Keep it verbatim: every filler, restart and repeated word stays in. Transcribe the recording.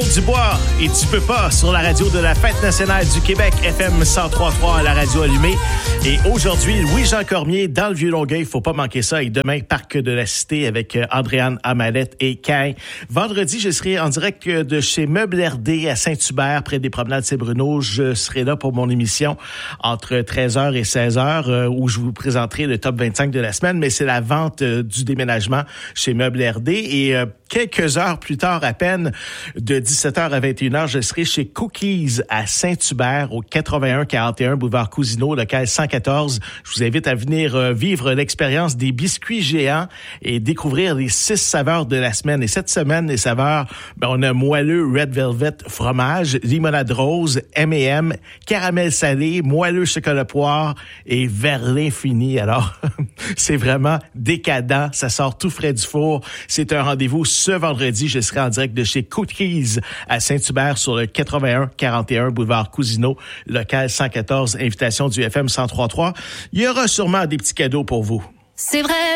Dubois et Tu peux pas sur la radio de la Fête nationale du Québec, F M cent trois virgule trois, la radio allumée. Et aujourd'hui, Louis-Jean Cormier dans le Vieux-Longueuil, il faut pas manquer ça. Et demain, Parc de la Cité avec Andréane Amalette et Cain. Vendredi, je serai en direct de chez Meubles R D à Saint-Hubert, près des promenades Saint-Bruno. Je serai là pour mon émission entre treize heures et seize heures, où je vous présenterai le top vingt-cinq de la semaine. Mais c'est la vente du déménagement chez Meubles R D. Et euh, quelques heures plus tard, à peine, de dix-sept heures à vingt et une heures, je serai chez Cookies à Saint-Hubert, au quatre-vingt-un quarante et un boulevard Cousineau, local cent quatorze. Je vous invite à venir euh, vivre l'expérience des biscuits géants et découvrir les six saveurs de la semaine. Et cette semaine, les saveurs, ben, on a moelleux Red Velvet fromage, limonade rose, M et M, caramel salé, moelleux chocolat poire et vers l'infini. Alors, c'est vraiment décadent. Ça sort tout frais du four. C'est un rendez-vous ce vendredi. Je serai en direct de chez Cookies à Saint-Hubert sur le quatre-vingt-un quarante et un boulevard Cousineau, local cent quatorze, invitation du F M cent trois virgule trois. Il y aura sûrement des petits cadeaux pour vous. C'est vrai.